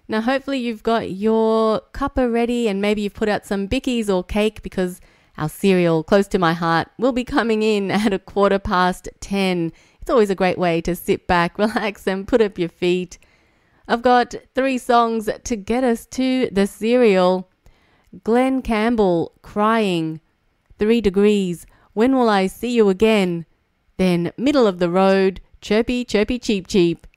Now, hopefully, you've got your cuppa ready and maybe you've put out some bickies or cake because our cereal, close to my heart, will be coming in at 10:15. It's always a great way to sit back, relax, and put up your feet. I've got 3 songs to get us to the cereal. Glenn Campbell, Crying. 3 Degrees, When Will I See You Again? Then Middle of the Road, Chirpy, Chirpy, Cheep, Cheep.